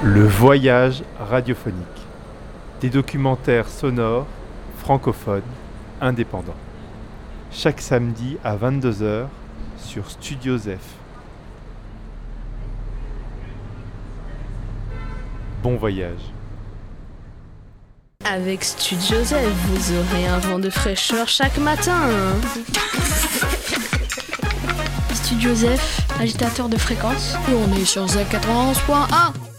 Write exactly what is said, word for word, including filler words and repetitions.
Le voyage radiophonique. Des documentaires sonores, francophones, indépendants. Chaque samedi à vingt-deux heures sur Studio Zef. Bon voyage. Avec Studio Zef, vous aurez un vent de fraîcheur chaque matin. Studio Zef, agitateur de fréquence. On est sur Z quatre-vingt-onze point un.